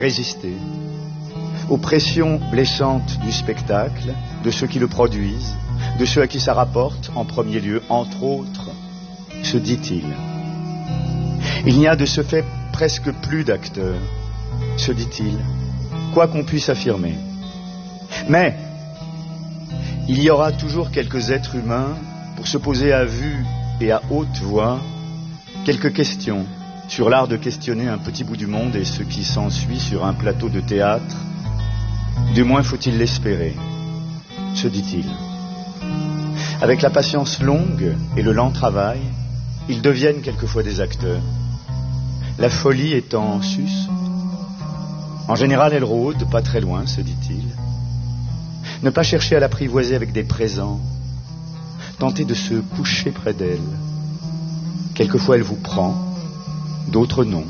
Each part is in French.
résister aux pressions blessantes du spectacle, de ceux qui le produisent, de ceux à qui ça rapporte, en premier lieu, entre autres, se dit-il. Il n'y a de ce fait presque plus d'acteurs, se dit-il, quoi qu'on puisse affirmer. Mais il y aura toujours quelques êtres humains pour se poser à vue et à haute voix quelques questions sur l'art de questionner un petit bout du monde et ce qui s'ensuit sur un plateau de théâtre. Du moins faut-il l'espérer, se dit-il. Avec la patience longue et le lent travail, ils deviennent quelquefois des acteurs. La folie est en sus. En général, elle rôde, pas très loin, se dit-il. Ne pas chercher à l'apprivoiser avec des présents. Tenter de se coucher près d'elle. Quelquefois, elle vous prend, d'autres non.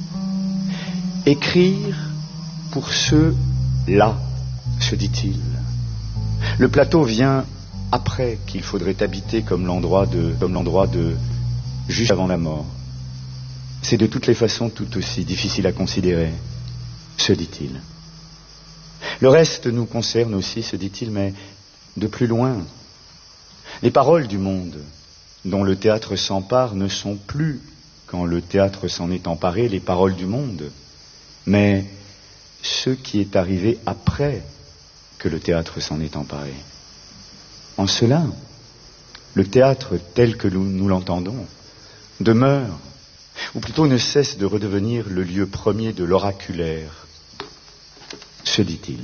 Écrire pour ceux-là, se dit-il. Le plateau vient après qu'il faudrait habiter comme l'endroit de juste avant la mort. C'est de toutes les façons tout aussi difficile à considérer, se dit-il. Le reste nous concerne aussi, se dit-il, mais de plus loin. Les paroles du monde dont le théâtre s'empare ne sont plus, quand le théâtre s'en est emparé, les paroles du monde, mais ce qui est arrivé après que le théâtre s'en est emparé. En cela, le théâtre tel que nous l'entendons demeure, ou plutôt ne cesse de redevenir le lieu premier de l'oraculaire, se dit-il.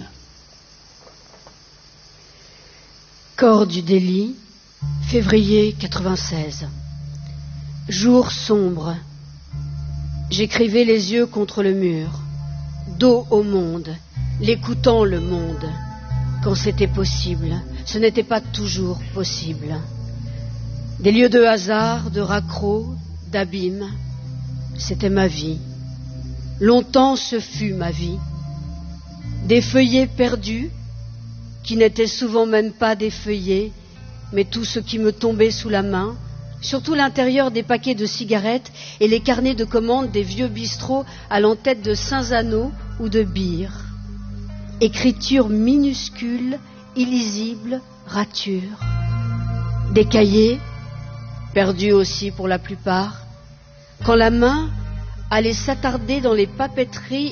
Corps du délit, février 96. Jour sombre. J'écrivais les yeux contre le mur, dos au monde, l'écoutant le monde. Quand c'était possible, ce n'était pas toujours possible. Des lieux de hasard, de raccrocs, d'abîmes, c'était ma vie. Longtemps ce fut ma vie. Des feuillets perdus, qui n'étaient souvent même pas des feuillets, mais tout ce qui me tombait sous la main, surtout l'intérieur des paquets de cigarettes et les carnets de commandes des vieux bistrots à l'entête de Saint-Zano ou de Bire. Écriture minuscule, illisible, rature. Des cahiers, perdus aussi pour la plupart, quand la main allait s'attarder dans les papeteries